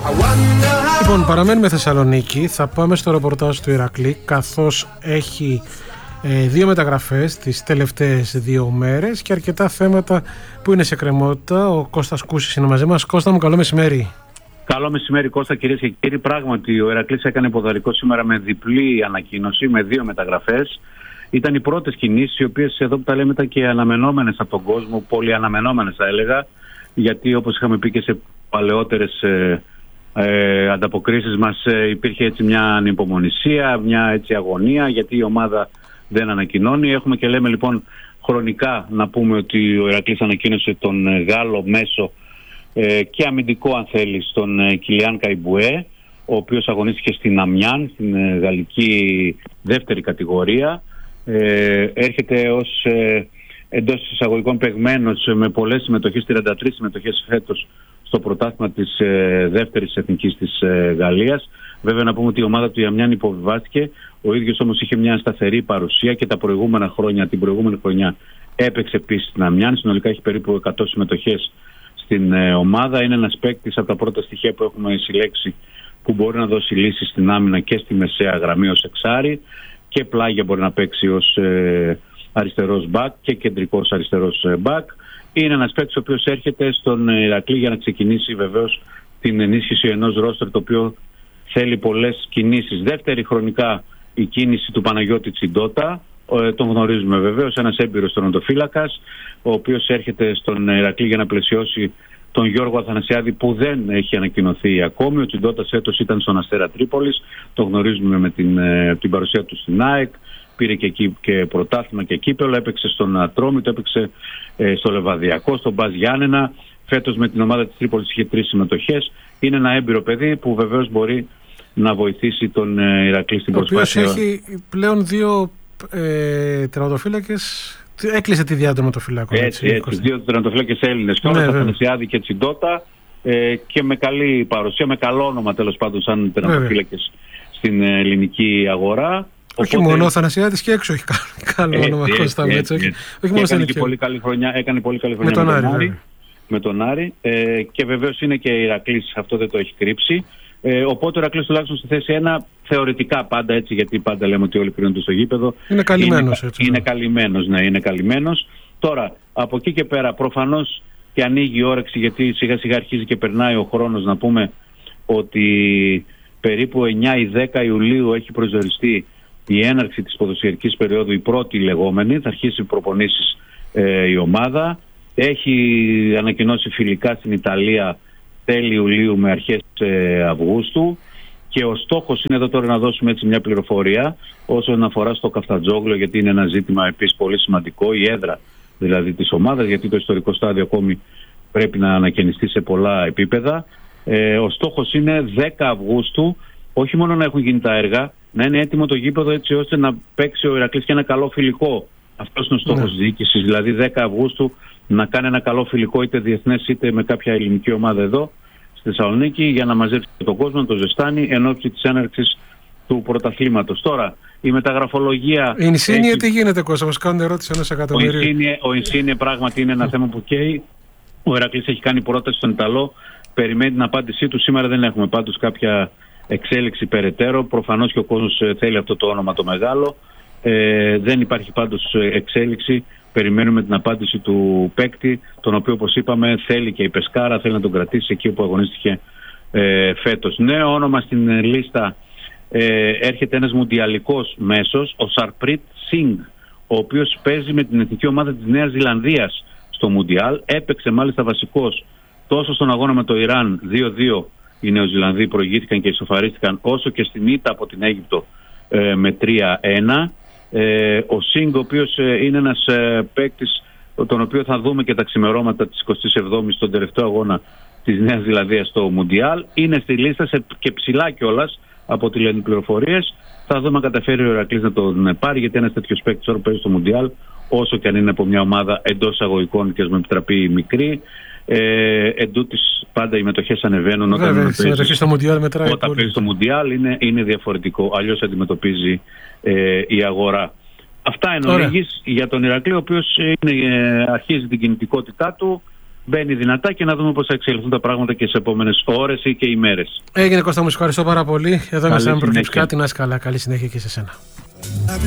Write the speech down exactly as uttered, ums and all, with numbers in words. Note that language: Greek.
Λοιπόν, παραμένουμε Θεσσαλονίκη. Θα πάμε στο ρεπορτάζ του Ηρακλή, καθώς έχει ε, δύο μεταγραφές τις τελευταίες δύο μέρες και αρκετά θέματα που είναι σε κρεμότητα. Ο Κώστας Κούσης είναι μαζί μας. Κώστα μου, καλό μεσημέρι. Καλό μεσημέρι, Κώστα, κυρίες και κύριοι. Πράγματι, ο Ηρακλής έκανε ποδαρικό σήμερα με διπλή ανακοίνωση, με δύο μεταγραφές. Ήταν οι πρώτες κινήσεις, οι οποίες εδώ που τα λέμε ήταν και αναμενόμενες από τον κόσμο, πολύ αναμενόμενες θα έλεγα, γιατί όπως είχαμε πει και σε παλαιότερες ε, ε, ανταποκρίσεις μας ε, υπήρχε έτσι μια ανυπομονησία, μια έτσι αγωνία, γιατί η ομάδα δεν ανακοινώνει. Έχουμε και λέμε λοιπόν χρονικά να πούμε ότι ο Ηρακλής ανακοίνωσε τον ε, Γάλλο μέσο ε, και αμυντικό αν θέλει στον ε, Κιλιάν Καϊμπουέ, ο οποίος αγωνίστηκε στην Αμιάν, στην ε, γαλλική δεύτερη κατηγορία. Ε, έρχεται ως ε, εντός εισαγωγικών παιγμένος με πολλές συμμετοχές, τριάντα τρεις συμμετοχές φέτος στο πρωτάθλημα της ε, δεύτερης εθνικής της ε, Γαλλίας. Βέβαια να πούμε ότι η ομάδα του Αμιάν υποβιβάστηκε, ο ίδιος όμως είχε μια σταθερή παρουσία και τα προηγούμενα χρόνια, την προηγούμενη χρονιά έπαιξε επίσης στην Αμιάν. Συνολικά έχει περίπου εκατό συμμετοχές στην ε, ομάδα. Είναι ένας παίκτης από τα πρώτα στοιχεία που έχουμε συλλέξει που μπορεί να δώσει λύσεις στην άμυνα και στη μεσαία γραμμή ως εξάρι, και πλάγια μπορεί να παίξει ως ε, αριστερός μπακ και κεντρικός αριστερός ε, μπακ. Είναι ένας παίκτης ο οποίος έρχεται στον Ηρακλή για να ξεκινήσει βεβαίως την ενίσχυση ενός ρόστερ το οποίο θέλει πολλές κινήσεις. Δεύτερη χρονικά η κίνηση του Παναγιώτη Τσιντότα, ε, τον γνωρίζουμε βεβαίως, ένας έμπειρος τερματοφύλακας, ο οποίος έρχεται στον Ηρακλή για να πλαισιώσει τον Γιώργο Αθανασιάδη που δεν έχει ανακοινωθεί ακόμη. Ο Τσιντότας έτος ήταν στον Αστέρα Τρίπολης, το γνωρίζουμε με την, ε, την παρουσία του στην ΑΕΚ, πήρε και εκεί και πρωτάθλημα και κύπελλο, έπαιξε στον Ατρόμητο, έπαιξε ε, στο Λεβαδιακό, στον Μπας Γιάννενα. Φέτος με την ομάδα της Τρίπολης είχε τρεις συμμετοχές. Είναι ένα έμπειρο παιδί που βεβαίως μπορεί να βοηθήσει τον ε, Ηρακλή στην προσπάθεια. Ο οποίος έχει πλέον δύο ε, τερματοφύλακες. Έκλεισε τη διάδομα τερματοφυλάκων. Έτσι, έτσι, έτσι. Δύο τερματοφύλακες Έλληνες. Και όλα τα Αθανασιάδη και Τσιντότα ε, και με καλή παρουσία, με καλό όνομα τέλος πάντων, σαν τερματοφύλακες στην ελληνική αγορά. Όχι οπότε... μόνο ο Αθανασιάδης και έξω έχει καλό έτσι, όνομα. Έτσι, Κώστα, έτσι, έτσι, έτσι. Όχι μόνο έκανε, και πολύ καλή χρονιά, έκανε πολύ καλή χρονιά με τον, με τον Άρη. Άρη με τον Άρη ε, και βεβαίως είναι και Ηρακλής, αυτό δεν το έχει κρύψει. Ε, οπότε ο Ηρακλής τουλάχιστον στη θέση ένα, θεωρητικά πάντα έτσι, γιατί πάντα λέμε ότι όλοι κρίνονται στο γήπεδο. Είναι καλυμμένος. Είναι, είναι καλυμμένος, ναι, είναι καλυμμένος. Τώρα, από εκεί και πέρα, προφανώς και ανοίγει η όρεξη, γιατί σιγά σιγά αρχίζει και περνάει ο χρόνος, να πούμε ότι περίπου εννιά ή δέκα Ιουλίου έχει προσδιοριστεί η έναρξη της ποδοσφαιρικής περίοδου, η πρώτη λεγόμενη. Θα αρχίσει προπονήσεις ε, η ομάδα. Έχει ανακοινώσει φιλικά στην Ιταλία τέλη Ιουλίου με αρχές ε, Αυγούστου, και ο στόχος είναι εδώ τώρα να δώσουμε έτσι μια πληροφορία όσον αφορά στο Καφτατζόγλιο, γιατί είναι ένα ζήτημα επίσης πολύ σημαντικό, η έδρα δηλαδή της ομάδας, γιατί το ιστορικό στάδιο ακόμη πρέπει να ανακαινιστεί σε πολλά επίπεδα. Ε, ο στόχος είναι δέκα Αυγούστου, όχι μόνο να έχουν γίνει τα έργα, να είναι έτοιμο το γήπεδο έτσι ώστε να παίξει ο Ηρακλής και ένα καλό φιλικό. Αυτός είναι ο στόχος ναι. της διοίκησης, δηλαδή δέκα Αυγούστου να κάνει ένα καλό φιλικό είτε διεθνές είτε με κάποια ελληνική ομάδα εδώ στη Θεσσαλονίκη, για να μαζέψει τον κόσμο, να το ζεστάνει εν ώψη της έναρξης του πρωταθλήματος. Τώρα, η μεταγραφολογία... Η Ινσίνιε έχει... τι γίνεται, Κώστα, μας κάνουν ερώτηση ενός εκατομμυρίου. Ο Ινσίνιε πράγματι είναι ένα θέμα που καίει. Ο Ηρακλής έχει κάνει πρόταση στον Ιταλό, περιμένει την απάντησή του. Σήμερα δεν έχουμε πάντως κάποια εξέλιξη περαιτέρω. Προφανώς και ο κόσμος θέλει αυτό το όνομα το μεγάλο. Ε, δεν υπάρχει πάντως εξέλιξη. Περιμένουμε την απάντηση του παίκτη, τον οποίο όπως είπαμε θέλει και η Πεσκάρα, θέλει να τον κρατήσει εκεί που αγωνίστηκε ε, φέτος. Νέο όνομα στην λίστα, ε, έρχεται ένας μουντιαλικός μέσος, ο Σαρπρίτ Σινγκ, ο οποίος παίζει με την εθνική ομάδα της Νέας Ζηλανδίας στο Μουντιάλ. Έπαιξε μάλιστα βασικός τόσο στον αγώνα με το Ιράν δύο δύο, οι Νεοζηλανδοί προηγήθηκαν και ισοφαρίστηκαν, όσο και στην ήττα από την Αίγυπτο ε, με τρία ένα. Ε, ο Σινγκ, ο οποίος ε, είναι ένας ε, παίκτης, τον οποίο θα δούμε και τα ξημερώματα της εικοστής εβδόμης στον τελευταίο αγώνα της Νέας Ζηλανδίας στο Μουντιάλ. Είναι στη λίστα σε, και ψηλά κιόλας από ό,τι λένε οι πληροφορίες. Θα δούμε αν καταφέρει ο Ηρακλής να τον πάρει, γιατί ένας τέτοιος παίκτης όσο παίζει στο Μουντιάλ, όσο και αν είναι από μια ομάδα εντός εισαγωγικών και ας με επιτραπεί μικρή, ε, εντούτοις πάντα οι μετοχές ανεβαίνουν. Όταν Βέβαια, παίζει στο Μουντιάλ μετράει. Όταν παίζει στο Μουντιάλ είναι, είναι διαφορετικό. Αλλιώς αντιμετωπίζει ε, η αγορά. Αυτά εν ολίγης για τον Ηρακλή, ο οποίος είναι, ε, αρχίζει την κινητικότητά του. μπαίνει δυνατά και να δούμε πώς θα εξελιχθούν τα πράγματα και στις επόμενες ώρες ή και ημέρες. Έγινε, Κώστα μου, ευχαριστώ πάρα πολύ. Εδώ είμαστε με προκλητικά. Τι να είσαι καλά. Καλή συνέχεια και σε σένα.